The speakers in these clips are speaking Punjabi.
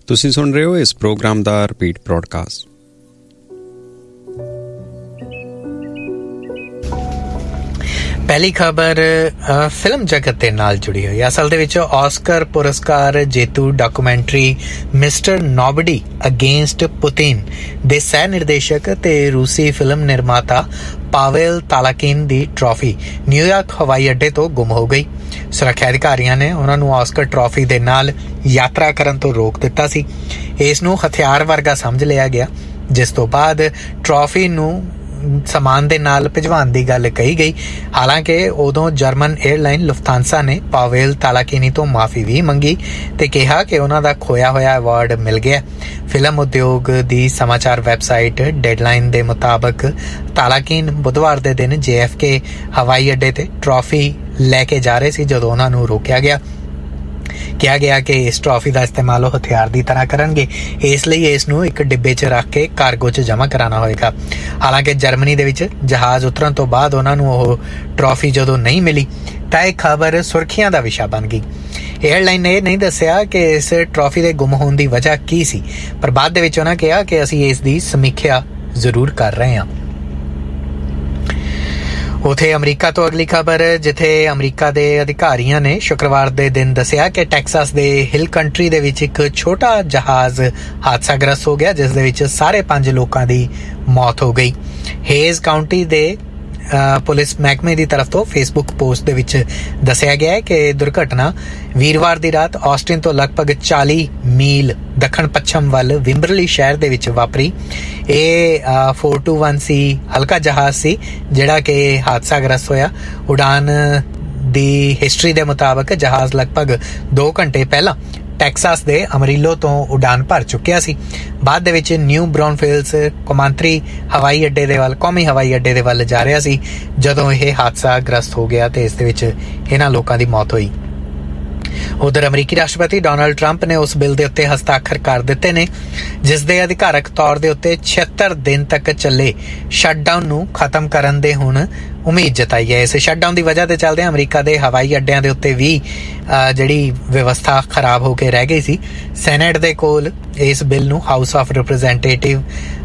ਤੁਸੀਂ ਸੁਣ ਰਹੇ ਹੋ ਇਸ ਪ੍ਰੋਗਰਾਮ ਦਾ ਰਿਪੀਟ ਬ੍ਰੌਡਕਾਸਟ। ਪਹਿਲੀ ਖਬਰ ਫਿਲਮ ਜਗਤ ਦੇ ਨਾਲ ਜੁੜੀ ਹੋਈ। ਅਸਲ ਦੇ ਵਿੱਚ ਆਸਕਰ ਪੁਰਸਕਾਰ ਜੇਤੂ documentary mister nobody against Putin ਦੇ ਸਹਿ ਨਿਰਦੇਸ਼ਕ ਤੇ ਰੂਸੀ ਫਿਲਮ ਨਿਰਮਾਤਾ ਪਾਵੇਲ ਤਾਲਾਕਿਨ ਦੀ ਟਰਾਫੀ ਨਿਊਯਾਰਕ ਹਵਾਈ ਅੱਡੇ ਤੋਂ ਗੁੰਮ ਹੋ ਗਈ। ਸੁਰੱਖਿਆ ਅਧਿਕਾਰੀਆਂ ਨੇ ਉਹਨਾਂ ਨੂੰ ਆਸਕਰ ਟਰਾਫੀ ਦੇ ਨਾਲ ਯਾਤਰਾ ਕਰਨ ਤੋਂ ਰੋਕ ਦਿੱਤਾ ਸੀ। ਇਸ ਨੂੰ ਹਥਿਆਰ ਵਰਗਾ ਸਮਝ ਲਿਆ ਗਿਆ, ਜਿਸ ਤੋਂ ਬਾਅਦ ਟਰਾਫੀ ਨੂੰ ਸਮਾਨ ਦੇ ਨਾਲ ਭਿਜਵਾਉਣ ਦੀ ਗੱਲ ਕਹੀ ਗਈ। ਹਾਲਾਂਕਿ ਉਦੋਂ ਜਰਮਨ 에ਅਰਲਾਈਨ ਲੁਫਥਾਂਸਾ ਨੇ ਪਾਵੇਲ ਤਾਲਾਕਿਨੀ ਤੋਂ ਮਾਫੀ ਵੀ ਮੰਗੀ ਤੇ ਕਿਹਾ ਕਿ ਉਹਨਾਂ ਦਾ ਖੋਇਆ ਹੋਇਆ ਅਵਾਰਡ ਮਿਲ ਗਿਆ। ਫਿਲਮ ਉਦਯੋਗ ਦੀ ਸਮਾਚਾਰ ਵੈਬਸਾਈਟ ਡੈਡਲਾਈਨ ਦੇ ਮੁਤਾਬਕ ਤਾਲਾਕਿਨ ਬੁੱਧਵਾਰ ਦੇ ਦਿਨ JFK ਹਵਾਈ ਅੱਡੇ ਤੇ ਟਰਾਫੀ ਲੈ ਕੇ ਜਾ ਰਹੇ ਸੀ ਜਦੋਂ ਉਹਨਾਂ ਨੂੰ ਰੋਕਿਆ ਗਿਆ। ਕਿਹਾ ਗਿਆ ਕਿ ਇਸ ਟਰਾਫੀ ਦਾ ਇਸਤੇਮਾਲ ਉਹ ਹਥਿਆਰ ਦੀ ਤਰ੍ਹਾਂ ਕਰਨਗੇ, ਇਸ ਲਈ ਇਸ ਨੂੰ ਇੱਕ ਡਿੱਬੇ 'ਚ ਰੱਖ ਕੇ ਕਾਰਗੋ 'ਚ ਜਮ੍ਹਾਂ ਕਰਾਉਣਾ ਹੋਏਗਾ। ਹਾਲਾਂਕਿ ਜਰਮਨੀ ਦੇ ਵਿੱਚ ਜਹਾਜ਼ ਉਤਰਨ ਤੋਂ ਬਾਅਦ ਉਹਨਾਂ ਨੂੰ ਉਹ ਟਰਾਫੀ ਜਦੋਂ ਨਹੀਂ ਮਿਲੀ ਤਾਂ ਇਹ ਖਬਰ ਸੁਰਖੀਆਂ ਦਾ ਵਿਸ਼ਾ ਬਣ ਗਈ। ਏਅਰਲਾਈਨ ਨੇ ਇਹ ਨਹੀਂ ਦੱਸਿਆ ਕਿ ਇਸ ਟਰਾਫੀ ਦੇ ਗੁੰਮ ਹੋਣ ਦੀ ਵਜ੍ਹਾ ਕੀ ਸੀ, ਪਰ ਬਾਅਦ ਦੇ ਵਿੱਚ ਉਹਨਾਂ ਕਿਹਾ ਕਿ ਅਸੀਂ ਇਸ ਦੀ ਸਮੀਖਿਆ ਜ਼ਰੂਰ ਕਰ ਰਹੇ ਹਾਂ। ਉੱਥੇ ਅਮਰੀਕਾ ਤੋਂ ਅਗਲੀ ਖਬਰ, ਜਿੱਥੇ ਅਮਰੀਕਾ ਦੇ ਅਧਿਕਾਰੀਆਂ ਨੇ ਸ਼ੁੱਕਰਵਾਰ ਦੇ ਦਿਨ ਦੱਸਿਆ ਕਿ ਟੈਕਸਾਸ ਦੇ ਹਿਲ ਕੰਟਰੀ ਦੇ ਵਿੱਚ ਇੱਕ ਛੋਟਾ ਜਹਾਜ਼ ਹਾਦਸਾਗ੍ਰਸਤ ਹੋ ਗਿਆ, ਜਿਸ ਦੇ ਵਿੱਚ ਸਾਰੇ 5 ਲੋਕਾਂ ਦੀ ਮੌਤ ਹੋ ਗਈ। ਹੇਜ਼ ਕਾਉਂਟੀ ਦੇ ਪੁਲਿਸ ਮਹਿਕਮੇ ਦੀ ਤਰਫ ਤੋਂ ਫੇਸਬੁੱਕ ਪੋਸਟ ਦੇ ਵਿੱਚ ਦੱਸਿਆ ਗਿਆ ਹੈ ਕਿ ਦੁਰਘਟਨਾ ਵੀਰਵਾਰ ਦੀ ਰਾਤ ਆਸਟਿਨ ਤੋਂ ਲਗਭਗ 40 ਮੀਲ ਦੱਖਣ ਪੱਛਮ ਵੱਲ ਵਿੰਬਰਲੀ ਸ਼ਹਿਰ ਦੇ ਵਿੱਚ ਵਾਪਰੀ। ਇਹ 421C ਹਲਕਾ ਜਹਾਜ਼ ਸੀ ਜਿਹੜਾ ਕਿ ਹਾਦਸਾਗ੍ਰਸਤ ਹੋਇਆ। ਉਡਾਨ ਦੀ ਹਿਸਟਰੀ ਦੇ ਮੁਤਾਬਕ ਜਹਾਜ਼ ਲਗਭਗ 2 ਘੰਟੇ ਪਹਿਲਾਂ ਟੈਕਸਾਸ ਦੇ ਅਮਰੀਲੋ ਤੋਂ ਉਡਾਨ ਭਰ ਚੁੱਕਿਆ ਸੀ। ਬਾਅਦ ਦੇ ਵਿੱਚ ਨਿਊ ਬ੍ਰਾਊਨਫੀਲਡਸ ਕੌਮਾਂਤਰੀ ਹਵਾਈ ਅੱਡੇ ਦੇ ਵੱਲ ਕੌਮੀ ਹਵਾਈ ਅੱਡੇ ਦੇ ਵੱਲ ਜਾ ਰਿਹਾ ਸੀ ਜਦੋਂ ਇਹ ਹਾਦਸਾ ਗ੍ਰਸਤ ਹੋ ਗਿਆ ਤੇ ਇਸ ਦੇ ਵਿੱਚ ਇਹਨਾਂ ਲੋਕਾਂ ਦੀ ਮੌਤ ਹੋਈ। ਉਧਰ ਅਮਰੀਕੀ ਰਾਸ਼ਟਰਪਤੀ ਡੋਨਾਲਡ ਟਰੰਪ ਨੇ ਉਸ ਬਿੱਲ ਦੇ ਉੱਤੇ ਹਸਤਾਖਰ ਕਰ ਦਿੱਤੇ ਨੇ ਜਿਸ ਦੇ ਅਧਿਕਾਰਕ ਤੌਰ ਦੇ ਉੱਤੇ 76 ਦਿਨ ਤੱਕ ਚੱਲੇ ਸ਼ਟਡਾਊਨ ਨੂੰ ਖਤਮ ਕਰਨ ਦੇ ਹੁਣ ਉਮੀਦ ਜਤਾਈ ਹੈ। ਇਸ ਸ਼ਟਡਾਊਨ ਦੀ ਵਜ੍ਹਾ ਤੇ ਚੱਲਦੇ ਅਮਰੀਕਾ ਦੇ ਹਵਾਈ ਅੱਡਿਆਂ ਦੇ ਉੱਤੇ ਵੀ ਜਿਹੜੀ ਵਿਵਸਥਾ ਖਰਾਬ ਹੋ ਕੇ ਰਹਿ ਗਈ ਸੀ। ਸੈਨੇਟ ਦੇ ਕੋਲ ਇਸ ਬਿੱਲ ਨੂੰ ਹਾਊਸ ਆਫ ਰਿਪਰੈਜ਼ੈਂਟੇਟਿਵ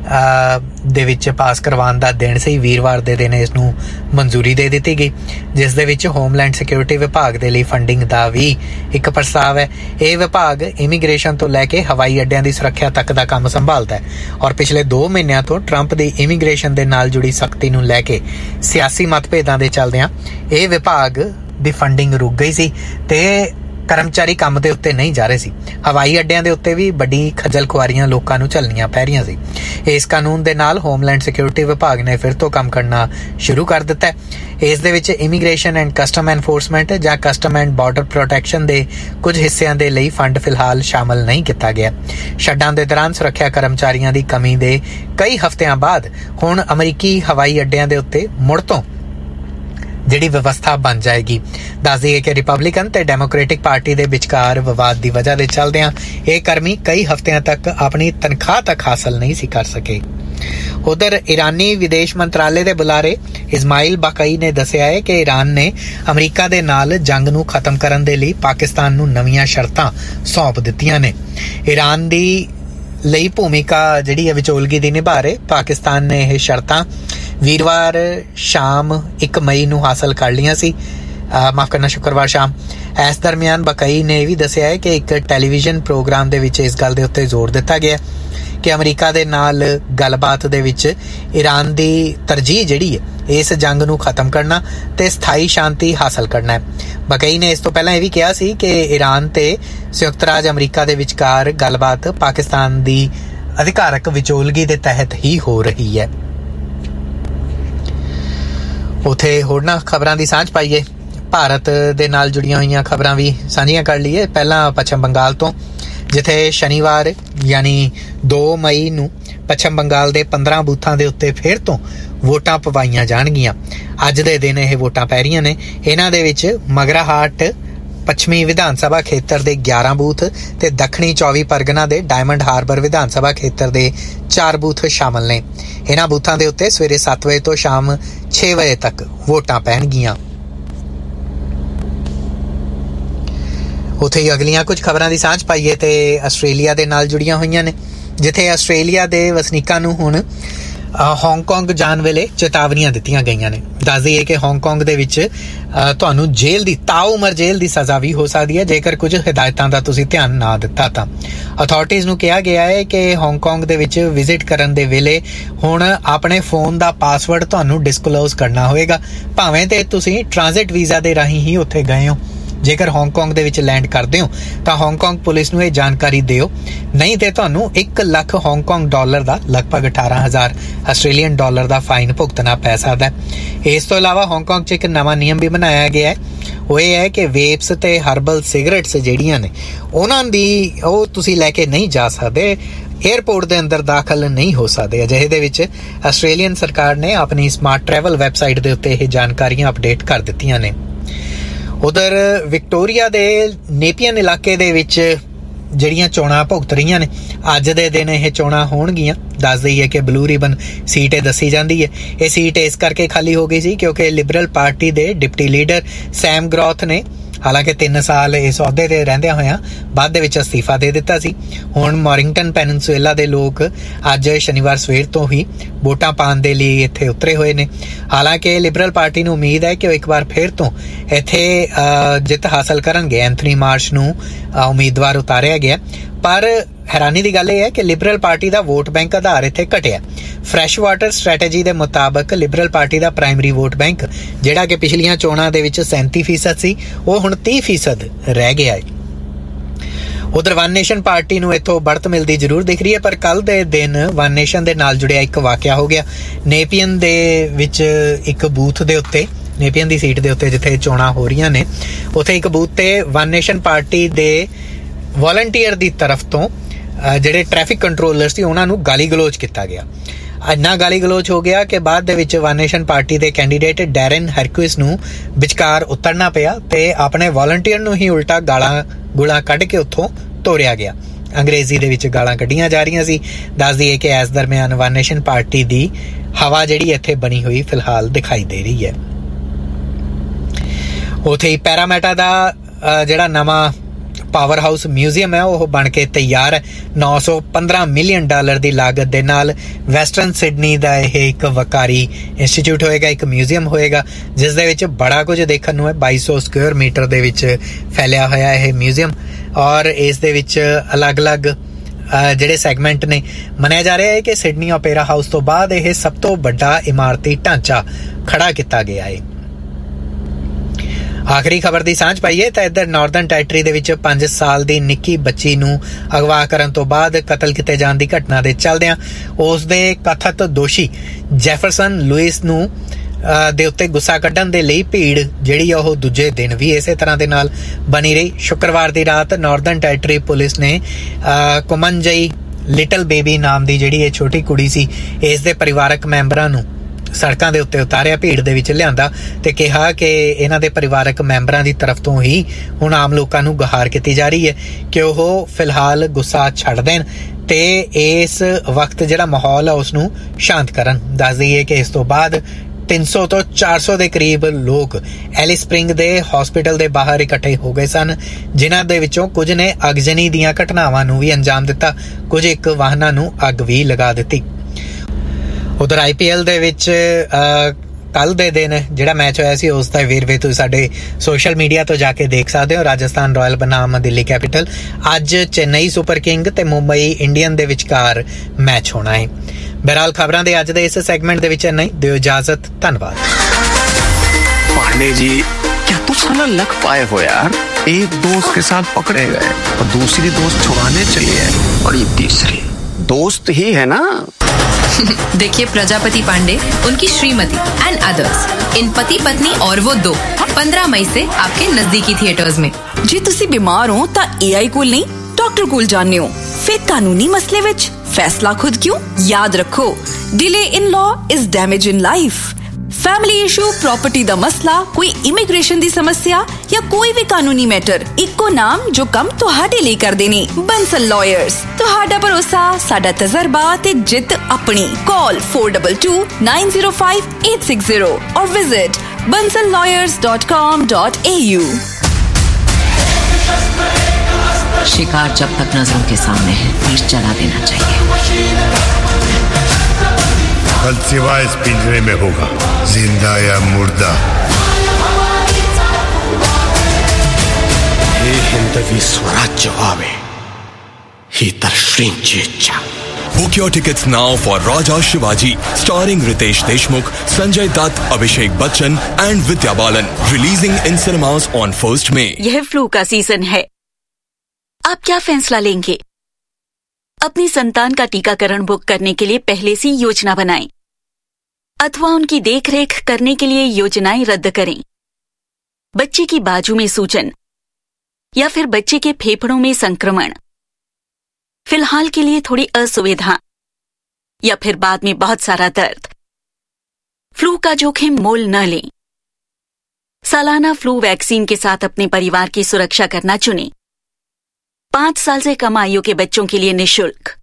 ਦੇ ਵਿੱਚ ਪਾਸ ਕਰਵਾਉਣ ਦਾ ਦਿਨ ਸੀ। ਵੀਰਵਾਰ ਦੇ ਦਿਨ ਇਸ ਨੂੰ ਮਨਜ਼ੂਰੀ ਦੇ ਦਿੱਤੀ ਗਈ, ਜਿਸ ਦੇ ਵਿੱਚ ਹੋਮਲੈਂਡ ਸਿਕਿਉਰਿਟੀ ਵਿਭਾਗ ਦੇ ਲਈ ਫੰਡਿੰਗ ਦਾ ਵੀ ਇੱਕ ਪ੍ਰਸਤਾਵ ਹੈ। ਇਹ ਵਿਭਾਗ ਇਮੀਗ੍ਰੇਸ਼ਨ ਤੋਂ ਲੈ ਕੇ ਹਵਾਈ ਅੱਡਿਆਂ ਦੀ ਸੁਰੱਖਿਆ ਤੱਕ ਦਾ ਕੰਮ ਸੰਭਾਲਦਾ ਹੈ ਔਰ ਪਿਛਲੇ 2 ਮਹੀਨਿਆਂ ਤੋਂ ਟਰੰਪ ਦੀ ਇਮੀਗ੍ਰੇਸ਼ਨ ਦੇ ਨਾਲ ਜੁੜੀ ਸਖਤੀ ਨੂੰ ਲੈ ਕੇ ਸਿਆਸੀ ਮਤਭੇਦਾਂ ਦੇ ਚੱਲਦਿਆਂ ਇਹ ਵਿਭਾਗ ਦੀ ਫੰਡਿੰਗ ਰੁਕ ਗਈ ਸੀ ਤੇ ਕਰਮਚਾਰੀ ਕੰਮ ਦੇ ਉੱਤੇ ਨਹੀਂ ਜਾ ਰਹੇ ਸੀ। ਹਵਾਈ ਅੱਡਿਆਂ ਦੇ ਉੱਤੇ ਵੀ ਵੱਡੀ ਖੱਜਲ ਖੁਆਰੀਆਂ ਲੋਕਾਂ ਨੂੰ ਝੱਲਣੀਆਂ ਪੈ ਰਹੀਆਂ ਸੀ। ਇਸ ਕਾਨੂੰਨ ਦੇ ਨਾਲ ਹੋਮਲੈਂਡ ਸਿਕਿਉਰਿਟੀ ਵਿਭਾਗ ਨੇ ਫਿਰ ਤੋਂ ਕੰਮ ਕਰਨਾ ਸ਼ੁਰੂ ਕਰ ਦਿੱਤਾ ਹੈ। ਇਸ ਦੇ ਵਿੱਚ ਇਮੀਗ੍ਰੇਸ਼ਨ ਐਂਡ ਕਸਟਮ ਐਨਫੋਰਸਮੈਂਟ ਜਾਂ ਕਸਟਮ ਐਂਡ ਬਾਰਡਰ ਪ੍ਰੋਟੈਕਸ਼ਨ ਦੇ ਕੁਝ ਹਿੱਸਿਆਂ ਦੇ ਲਈ ਫੰਡ ਫਿਲਹਾਲ ਸ਼ਾਮਲ ਨਹੀਂ ਕੀਤਾ ਗਿਆ। ਸ਼ਟਡਾਊਨ ਦੇ ਦੌਰਾਨ ਸੁਰੱਖਿਆ ਕਰਮਚਾਰੀਆਂ ਦੀ ਕਮੀ ਦੇ ਕਈ ਹਫ਼ਤਿਆਂ ਬਾਅਦ ਹੁਣ ਅਮਰੀਕੀ ਹਵਾਈ ਅੱਡਿਆਂ ਦੇ ਉੱਤੇ ਮੁੜ ਤੋਂ ਜਿਹੜੀ ਵਿਵਸਥਾ ਬਣ ਜਾਏਗੀ। ਦੱਸ ਦਈਏ ਕਿ ਰਿਪਬਲਿਕਨ ਤੇ ਡੈਮੋਕ੍ਰੈਟਿਕ ਪਾਰਟੀ ਦੇ ਵਿਚਕਾਰ ਵਿਵਾਦ ਦੀ ਵਜ੍ਹਾ ਦੇ ਚੱਲਦਿਆਂ ਇਹ ਕਰਮੀ ਕਈ ਹਫ਼ਤਿਆਂ ਤੱਕ ਆਪਣੀ ਤਨਖਾਹ ਤੱਕ ਹਾਸਲ ਨਹੀਂ ਸੀ ਕਰ ਸਕੇ। ਉਧਰ ਇਰਾਨੀ ਵਿਦੇਸ਼ ਮੰਤਰਾਲੇ ਦੇ ਬੁਲਾਰੇ ਇਸਮਾਇਲ ਬਾਕਾਈ ਨੇ ਦੱਸਿਆ ਹੈ ਕਿ ਈਰਾਨ ਨੇ ਅਮਰੀਕਾ ਦੇ ਨਾਲ ਜੰਗ ਨੂੰ ਖਤਮ ਕਰਨ ਦੇ ਲਈ ਪਾਕਿਸਤਾਨ ਨੂੰ ਨਵੀਆਂ ਸ਼ਰਤਾਂ ਸੌਂਪ ਦਿੱਤੀਆਂ ਨੇ। ਈਰਾਨ ਦੀ ਲਈ ਭੂਮਿਕਾ ਜਿਹੜੀ ਹੈ ਵਿਚੋਲਗੀ ਦੀ ਨਿਭਾ ਰਹੇ ਪਾਕਿਸਤਾਨ ਨੇ ਇਹ ਸ਼ਰਤਾਂ ਵੀਰਵਾਰ ਸ਼ਾਮ 1 ਮਈ ਨੂੰ ਹਾਸਲ ਕਰ ਲਈਆਂ ਸੀ। ਸ਼ੁੱਕਰਵਾਰ ਸ਼ਾਮ। ਇਸ ਦਰਮਿਆਨ ਬਕਾਈ ਨੇ ਇਹ ਵੀ ਦੱਸਿਆ ਹੈ ਕਿ ਇੱਕ ਟੈਲੀਵਿਜ਼ਨ ਪ੍ਰੋਗਰਾਮ ਦੇ ਵਿੱਚ ਇਸ ਗੱਲ ਦੇ ਉੱਤੇ ਜ਼ੋਰ ਦਿੱਤਾ ਗਿਆ ਕਿ ਅਮਰੀਕਾ ਦੇ ਨਾਲ ਗੱਲਬਾਤ ਦੇ ਵਿੱਚ ਈਰਾਨ ਦੀ ਤਰਜੀਹ ਜਿਹੜੀ ਹੈ ਇਸ ਜੰਗ ਨੂੰ ਖਤਮ ਕਰਨਾ ਤੇ ਸਥਾਈ ਸ਼ਾਂਤੀ ਹਾਸਲ ਕਰਨਾ ਹੈ। ਬਕਾਈ ਨੇ ਇਸ ਤੋਂ ਪਹਿਲਾਂ ਇਹ ਵੀ ਕਿਹਾ ਸੀ ਕਿ ਈਰਾਨ ਤੇ ਸੰਯੁਕਤ ਰਾਜ ਅਮਰੀਕਾ ਦੇ ਵਿਚਕਾਰ ਗੱਲਬਾਤ ਪਾਕਿਸਤਾਨ ਦੀ ਅਧਿਕਾਰਕ ਵਿਚੋਲਗੀ ਦੇ ਤਹਿਤ ਹੀ ਹੋ ਰਹੀ ਹੈ। ਉੱਥੇ ਹੋਰਨਾਂ ਖਬਰਾਂ ਦੀ ਸਾਂਝ ਪਾਈਏ। ਭਾਰਤ ਦੇ ਨਾਲ ਜੁੜੀਆਂ ਹੋਈਆਂ ਖਬਰਾਂ ਵੀ ਸਾਂਝੀਆਂ ਕਰ ਲਈਏ। ਪਹਿਲਾਂ ਪੱਛਮ ਬੰਗਾਲ ਤੋਂ, ਜਿੱਥੇ ਸ਼ਨੀਵਾਰ ਯਾਨੀ 2 ਮਈ ਨੂੰ ਪੱਛਮ ਬੰਗਾਲ ਦੇ 15 ਬੂਥਾਂ ਦੇ ਉੱਤੇ ਫਿਰ ਤੋਂ ਵੋਟਾਂ ਪਵਾਈਆਂ ਜਾਣਗੀਆਂ। ਅੱਜ ਦੇ ਦਿਨ ਇਹ ਵੋਟਾਂ ਪੈ ਰਹੀਆਂ ਨੇ। ਇਹਨਾਂ ਦੇ ਵਿੱਚ ਮਗਰਾਹਾਟ ਪੱਛਮੀ ਵਿਧਾਨ ਸਭਾ ਖੇਤਰ ਦੇ 11 ਬੂਥ ਤੇ ਦੱਖਣੀ 24 ਪਰਗਨਾ ਦੇ ਡਾਇਮੰਡ ਹਾਰਬਰ ਵਿਧਾਨ ਸਭਾ ਖੇਤਰ ਦੇ 4 ਬੂਥ ਸ਼ਾਮਲ ਨੇ। ਇਹਨਾਂ ਬੂਥਾਂ ਦੇ ਉੱਤੇ ਸਵੇਰੇ 7 ਵਜੇ ਤੋਂ ਸ਼ਾਮ 6 ਵਜੇ ਤੱਕ ਵੋਟਾਂ ਪੈਣਗੀਆਂ। ਉੱਥੇ ਹੀ ਅਗਲੀਆਂ ਕੁਝ ਖਬਰਾਂ ਦੀ ਸਾਂਝ ਪਾਈਏ ਤੇ ਆਸਟ੍ਰੇਲੀਆ ਦੇ ਨਾਲ ਜੁੜੀਆਂ ਹੋਈਆਂ ਨੇ, ਜਿੱਥੇ ਆਸਟ੍ਰੇਲੀਆ ਦੇ ਵਸਨੀਕਾਂ ਨੂੰ ਹੁਣ ਹਾਂਗਕਾਂਗ ਜਾਣ ਵੇਲੇ ਚੇਤਾਵਨੀਆਂ ਦਿੱਤੀਆਂ ਗਈਆਂ ਨੇ। ਦੱਸ ਦਈਏ ਕਿ ਹਾਂਗਕਾਂਗ ਦੇ ਵਿੱਚ ਤੁਹਾਨੂੰ ਜੇਲ੍ਹ ਦੀ ਤਾਉਮਰ ਜੇਲ੍ਹ ਦੀ ਸਜ਼ਾ ਵੀ ਹੋ ਸਕਦੀ ਹੈ ਜੇਕਰ ਕੁਝ ਹਦਾਇਤਾਂ ਦਾ ਤੁਸੀਂ ਧਿਆਨ ਨਾ ਦਿੱਤਾ ਤਾਂ। ਅਥਾਰਟੀਜ਼ ਨੂੰ ਕਿਹਾ ਗਿਆ ਹੈ ਕਿ ਹਾਂਗਕਾਂਗ ਦੇ ਵਿੱਚ ਵਿਜ਼ਿਟ ਕਰਨ ਦੇ ਵੇਲੇ ਹੁਣ ਆਪਣੇ ਫੋਨ ਦਾ ਪਾਸਵਰਡ ਤੁਹਾਨੂੰ ਡਿਸਕਲੋਜ਼ ਕਰਨਾ ਹੋਏਗਾ, ਭਾਵੇਂ ਤੇ ਤੁਸੀਂ ਟ੍ਰਾਂਜ਼ਿਟ ਵੀਜ਼ਾ ਦੇ ਰਾਹੀਂ ਹੀ ਉੱਥੇ ਗਏ ਹੋ। ਜੇਕਰ ਹਾਂਗਕਾਂਗ ਦੇ ਵਿੱਚ ਲੈਂਡ ਕਰਦੇ ਹੋ ਤਾਂ ਹਾਂਗਕਾਂਗ ਪੁਲਿਸ ਨੂੰ ਇਹ ਜਾਣਕਾਰੀ ਦਿਓ, ਨਹੀਂ ਤੇ ਤੁਹਾਨੂੰ 1 ਲੱਖ ਹਾਂਗਕਾਂਗ ਡਾਲਰ ਦਾ ਲਗਭਗ 18,000 ਆਸਟ੍ਰੇਲੀਅਨ ਡਾਲਰ ਦਾ ਫਾਈਨ ਭੁਗਤਣਾ ਪੈ ਸਕਦਾ ਹੈ। ਇਸ ਤੋਂ ਇਲਾਵਾ ਹਾਂਗਕਾਂਗ 'ਚ ਇੱਕ ਨਵਾਂ ਨਿਯਮ ਵੀ ਬਣਾਇਆ ਗਿਆ ਹੈ, ਉਹ ਇਹ ਹੈ ਕਿ ਵੇਪਸ ਤੇ ਹਰਬਲ ਸਿਗਰਟਸ ਜਿਹੜੀਆਂ ਨੇ ਉਹਨਾਂ ਦੀ ਉਹ ਤੁਸੀਂ ਲੈ ਕੇ ਨਹੀਂ ਜਾ ਸਕਦੇ, ਏਅਰਪੋਰਟ ਦੇ ਅੰਦਰ ਦਾਖਲ ਨਹੀਂ ਹੋ ਸਕਦੇ। ਅਜਿਹੇ ਦੇ ਵਿੱਚ ਆਸਟ੍ਰੇਲੀਅਨ ਸਰਕਾਰ ਨੇ ਆਪਣੀ ਸਮਾਰਟ ਟਰੈਵਲ ਵੈਬਸਾਈਟ ਦੇ ਉੱਤੇ ਇਹ ਜਾਣਕਾਰੀਆਂ ਅਪਡੇਟ ਕਰ ਦਿੱਤੀਆਂ ਨੇ। ਉਧਰ ਵਿਕਟੋਰੀਆ ਦੇ ਨੇਪੀਅਨ ਇਲਾਕੇ ਦੇ ਵਿੱਚ ਜਿਹੜੀਆਂ ਚੋਣਾਂ ਭੁਗਤ ਰਹੀਆਂ ਨੇ, ਅੱਜ ਦੇ ਦਿਨ ਇਹ ਚੋਣਾਂ ਹੋਣਗੀਆਂ। ਦੱਸ ਦਈਏ ਕਿ ਬਲੂ ਰਿਬਨ ਸੀਟ ਇਹ ਦੱਸੀ ਜਾਂਦੀ ਹੈ। ਇਹ ਸੀਟ ਇਸ ਕਰਕੇ ਖਾਲੀ ਹੋ ਗਈ ਸੀ ਕਿਉਂਕਿ ਲਿਬਰਲ ਪਾਰਟੀ ਦੇ ਡਿਪਟੀ ਲੀਡਰ ਸੈਮ ਗਰੋਥ ਨੇ ਹਾਲਾਂਕਿ 3 ਸਾਲ ਇਸ ਅਹੁਦੇ ਤੇ ਰਹਿੰਦਿਆਂ ਹੋਇਆਂ ਬਾਅਦ ਦੇ ਵਿੱਚ ਅਸਤੀਫਾ ਦੇ ਦਿੱਤਾ ਸੀ। ਹੁਣ ਮੋਰਿੰਗਟਨ ਪੈਨਿਨਸੂਲਾ ਦੇ ਲੋਕ ਅੱਜ ਸ਼ਨੀਵਾਰ ਸਵੇਰ ਤੋਂ ਹੀ ਵੋਟਾਂ ਪਾਉਣ ਦੇ ਲਈ ਇੱਥੇ ਉਤਰੇ ਹੋਏ ਨੇ। ਹਾਲਾਂਕਿ ਲਿਬਰਲ ਪਾਰਟੀ ਨੂੰ ਉਮੀਦ ਹੈ ਕਿ ਉਹ ਇੱਕ ਵਾਰ ਫਿਰ ਤੋਂ ਇੱਥੇ ਜਿੱਤ ਹਾਸਲ ਕਰਨਗੇ। ਐਂਥਨੀ ਮਾਰਸ਼ ਨੂੰ ਉਮੀਦਵਾਰ ਉਤਾਰਿਆ ਗਿਆ, ਪਰ ਹੈਰਾਨੀ ਦੀ ਗੱਲ ਇਹ ਹੈ ਕਿ ਲਿਬਰਲ ਪਾਰਟੀ ਦਾ ਵੋਟ ਬੈਂਕ ਆਧਾਰ ਇੱਥੇ ਘਟਿਆ। ਫਰੈਸ਼ ਵਾਟਰ ਸਟ੍ਰੈਟੇਜੀ ਦੇ ਮੁਤਾਬਕ ਲਿਬਰਲ ਪਾਰਟੀ ਦਾ ਪ੍ਰਾਇਮਰੀ ਵੋਟ ਬੈਂਕ ਜਿਹੜਾ ਕਿ ਪਿਛਲੀਆਂ ਚੋਣਾਂ ਦੇ ਵਿੱਚ 37% ਸੀ, ਉਹ ਹੁਣ 30% ਰਹਿ ਗਿਆ ਹੈ। ਉਧਰ ਵਨ ਨੇਸ਼ਨ ਪਾਰਟੀ ਨੂੰ ਇੱਥੋਂ बढ़त ਮਿਲਦੀ ਜ਼ਰੂਰ ਦਿਖ ਰਹੀ ਹੈ, ਪਰ ਕੱਲ ਦੇ ਦਿਨ ਵਨ ਨੇਸ਼ਨ ਦੇ ਨਾਲ ਜੁੜਿਆ ਇੱਕ ਵਾਕਿਆ ਹੋ ਗਿਆ। ਨੇਪੀਅਨ ਦੇ ਵਿੱਚ ਇੱਕ ਬੂਥ ਦੇ ਉੱਤੇ, ਨੇਪੀਅਨ ਦੀ ਸੀਟ ਦੇ ਉੱਤੇ ਜਿੱਥੇ ਚੋਣਾਂ ਹੋ ਰਹੀਆਂ ਨੇ, ਉੱਥੇ ਇੱਕ ਬੂਥ ਤੇ ਵਨ ਨੇਸ਼ਨ ਪਾਰਟੀ ਦੇ ਵਾਲੰਟੀਅਰ ਦੀ ਤਰਫ ਤੋਂ ਜਿਹੜੇ ਟ੍ਰੈਫਿਕ ਕੰਟਰੋਲਰ ਸੀ ਉਹਨਾਂ ਨੂੰ ਗਾਲੀ ਗਲੋਚ ਕੀਤਾ ਗਿਆ। ਇੰਨਾ ਗਾਲੀ ਗਲੋਚ ਹੋ ਗਿਆ ਕਿ ਬਾਅਦ ਦੇ ਵਿੱਚ ਵਨ ਨੇਸ਼ਨ ਪਾਰਟੀ ਦੇ ਕੈਂਡੀਡੇਟ ਡੈਰਨ ਹਰਕੁਇਸ ਨੂੰ ਵਿਚਕਾਰ ਉਤਰਨਾ ਪਿਆ ਤੇ ਆਪਣੇ ਵਾਲੰਟੀਅਰ ਨੂੰ ਹੀ ਉਲਟਾ ਗਾਲਾਂ ਕੱਢ ਕੇ ਉੱਥੋਂ ਤੋਰਿਆ ਗਿਆ। ਅੰਗਰੇਜ਼ੀ ਦੇ ਵਿੱਚ ਗਾਲਾਂ ਕੱਢੀਆਂ ਜਾ ਰਹੀਆਂ ਸੀ। ਦੱਸ ਦਈਏ ਕਿ ਇਸ ਦਰਮਿਆਨ ਵਨ ਨੇਸ਼ਨ ਪਾਰਟੀ ਦੀ ਹਵਾ ਜਿਹੜੀ ਇੱਥੇ ਬਣੀ ਹੋਈ ਫਿਲਹਾਲ ਦਿਖਾਈ ਦੇ ਰਹੀ ਹੈ। ਉੱਥੇ ਹੀ ਪੈਰਾਮੈਟਾ ਦਾ ਜਿਹੜਾ ਨਵਾਂ ਪਾਵਰ ਹਾਊਸ ਮਿਊਜ਼ੀਅਮ ਹੈ ਉਹ ਬਣ ਕੇ ਤਿਆਰ ਹੈ। 915 ਮਿਲੀਅਨ ਡਾਲਰ ਦੀ ਲਾਗਤ ਦੇ ਨਾਲ ਵੈਸਟਰਨ ਸਿਡਨੀ ਦਾ ਇਹ ਇੱਕ ਵਕਾਰੀ ਇੰਸਟੀਚਿਊਟ ਹੋਏਗਾ, ਇੱਕ ਮਿਊਜ਼ੀਅਮ ਹੋਏਗਾ ਜਿਸ ਦੇ ਵਿੱਚ ਬੜਾ ਕੁਝ ਦੇਖਣ ਨੂੰ ਹੈ। 2200 ਸਕੁਅਰ ਮੀਟਰ ਦੇ ਵਿੱਚ ਫੈਲਿਆ ਹੋਇਆ ਇਹ ਮਿਊਜ਼ੀਅਮ, ਔਰ ਇਸ ਦੇ ਵਿੱਚ ਅਲੱਗ-ਅਲੱਗ ਜਿਹੜੇ ਸੈਗਮੈਂਟ ਨੇ। ਮੰਨਿਆ ਜਾ ਰਿਹਾ ਹੈ ਕਿ ਸਿਡਨੀ ਓਪੇਰਾ ਹਾਊਸ ਤੋਂ ਬਾਅਦ ਇਹ ਸਭ ਤੋਂ ਵੱਡਾ ਇਮਾਰਤੀ ਢਾਂਚਾ ਖੜਾ ਕੀਤਾ ਗਿਆ ਹੈ। ਆਖਰੀ ਖਬਰ ਦੀ ਸਾਂਝ ਪਾਈਏ ਤਾਂ ਇੱਧਰ ਨਾਰਦਰਨ ਟੈਰੀਟਰੀ ਦੇ ਵਿੱਚ 5 ਸਾਲ ਦੀ ਨਿੱਕੀ ਬੱਚੀ ਨੂੰ ਅਗਵਾ ਕਰਨ ਤੋਂ ਬਾਅਦ ਕਤਲ ਕੀਤੇ ਜਾਣ ਦੀ ਘਟਨਾ ਦੇ ਚੱਲਦਿਆਂ ਉਸ ਦੇ ਕਥਿਤ ਦੋਸ਼ੀ ਜੈਫਰਸਨ ਲੂਇਸ ਨੂੰ ਦੇ ਉੱਤੇ ਗੁੱਸਾ ਕੱਢਣ ਦੇ ਲਈ ਭੀੜ ਜਿਹੜੀ ਉਹ ਦੂਜੇ ਦਿਨ ਵੀ ਇਸੇ ਤਰ੍ਹਾਂ ਦੇ ਨਾਲ ਬਣੀ ਰਹੀ। ਸ਼ੁੱਕਰਵਾਰ ਦੀ ਰਾਤ ਨਾਰਦਰਨ ਟੈਰੀਟਰੀ ਪੁਲਿਸ ਨੇ ਕੁਮਨਜਈ ਲਿਟਲ ਬੇਬੀ ਨਾਮ ਦੀ ਜਿਹੜੀ ਇਹ ਛੋਟੀ ਕੁੜੀ ਸੀ, ਇਸ ਦੇ ਪਰਿਵਾਰਕ ਮੈਂਬਰਾਂ ਨੂੰ ਸੜਕਾਂ ਦੇ ਉੱਤੇ ਉਤਾਰਿਆ, ਭੀੜ ਦੇ ਵਿੱਚ ਲਿਆਂਦਾ ਤੇ ਕਿਹਾ ਕਿ ਇਹਨਾਂ ਦੇ ਪਰਿਵਾਰਕ ਮੈਂਬਰਾਂ ਦੀ ਤਰਫ ਤੋਂ ਹੀ ਹੁਣ ਆਮ ਲੋਕਾਂ ਨੂੰ ਗੁਹਾਰ ਕੀਤੀ ਜਾ ਰਹੀ ਹੈ ਕਿ ਉਹ ਫਿਲਹਾਲ ਗੁੱਸਾ ਛੱਡ ਦੇਣ ਤੇ ਇਸ ਵਕਤ ਜਿਹੜਾ ਮਾਹੌਲ ਹੈ ਉਸ ਨੂੰ ਸ਼ਾਂਤ ਕਰਨ। ਦੱਸ ਦਈਏ ਕਿ ਇਸ ਤੋਂ ਬਾਅਦ 300 ਤੋਂ 400 ਦੇ ਕਰੀਬ ਲੋਕ ਐਲਿਸ ਸਪ੍ਰਿੰਗ ਦੇ ਹਸਪੀਟਲ ਦੇ ਬਾਹਰ ਇਕੱਠੇ ਹੋ ਗਏ ਸਨ, ਜਿਨ੍ਹਾਂ ਦੇ ਵਿੱਚੋਂ ਕੁਝ ਨੇ ਅਗਜਨੀ ਦੀਆਂ ਘਟਨਾਵਾਂ ਨੂੰ ਵੀ ਅੰਜਾਮ ਦਿੱਤਾ, ਕੁਝ ਇੱਕ ਵਾਹਨਾਂ ਨੂੰ ਅੱਗ ਵੀ ਲਗਾ ਦਿੱਤੀ। ਉਧਰ IPL ਦੇ ਵਿੱਚ ਕੱਲ ਦੇ ਦਿਨ ਜਿਹੜਾ ਮੈਚ ਹੋਇਆ ਸੀ ਉਸ ਦਾ ਵੇਰਵੇ ਤੁਸੀਂ ਸਾਡੇ ਸੋਸ਼ਲ ਮੀਡੀਆ ਤੋਂ ਜਾ ਕੇ ਦੇਖ ਸਕਦੇ ਹੋ। ਰਾਜਸਥਾਨ ਰਾਇਲ ਬਨਾਮ ਦਿੱਲੀ ਕੈਪੀਟਲ, ਅੱਜ ਚੇਨਈ ਸੁਪਰ ਕਿੰਗ ਤੇ ਮੁੰਬਈ ਇੰਡੀਅਨ ਦੇ ਵਿਚਕਾਰ ਮੈਚ ਹੋਣਾ ਹੈ। ਬਹਰਾਲ ਖਬਰਾਂ ਦੇ ਅੱਜ ਦੇ ਇਸ ਸੈਗਮੈਂਟ ਦੇ ਵਿੱਚ ਨਹੀਂ ਦਿਓ ਇਜਾਜ਼ਤ, ਧੰਨਵਾਦ। पांडे जी, क्या तू साला लक पाए हो यार? एक दोस्त के साथ पकड़े गए और दूसरी दोस्त छुड़ाने चली है और ये तीसरी दोस्त ही है ना। देखिए प्रजापति पांडे, उनकी श्रीमती एंड अदर्स, इन पति पत्नी और वो 2 15 मई से आपके नजदीकी थिएटर्स में। जे तुसी बीमार हो ता AI कोल नहीं डॉक्टर कोल जाने हो, फिर कानूनी मसले विच फैसला खुद क्यों? याद रखो, delay in law is damage in life. Family issue, property दा मसला, कोई इमिग्रेशन दी समस्या या कोई भी कानूनी मैटर, इक्को नाम जो कम तुहाडे लिए कर देनी। बंसल लॉयर्स, तुहाडा भरोसा, साडा तजर्बा ते जित अपनी। कॉल 422905 और विजिट bansallawyers.com.au। शिकार जब तक नजरों के सामने है, तीर चला देना चाहिए। कल सिवाय इस पिंजरे में होगा, जिंदा या मुर्दा। हे हिंदवी स्वराज्य व्हावे, ही तर श्रींची इच्छा। Book your tickets now for Raja Shivaji, starring Ritesh Deshmukh, Sanjay Dutt, Abhishek Bachchan and Vidya Balan. Releasing in cinemas on 1st May. यह फ्लू का सीजन है। आप क्या फैसला लेंगे? अपनी संतान का टीकाकरण बुक करने के लिए पहले से योजना बनाएं, अथवा उनकी देखरेख करने के लिए योजनाएं रद्द करें। बच्चे की बाजू में सूजन या फिर बच्चे के फेफड़ों में संक्रमण, फिलहाल के लिए थोड़ी असुविधा या फिर बाद में बहुत सारा दर्द। फ्लू का जोखिम मोल न लें। सालाना फ्लू वैक्सीन के साथ अपने परिवार की सुरक्षा करना चुनें। 5 साल से कम आयु के बच्चों के लिए निःशुल्क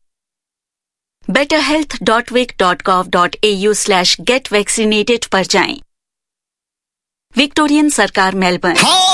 betterhealth.vic.gov.au/getvaccinated पर जाएं। विक्टोरियन सरकार, मेलबर्न।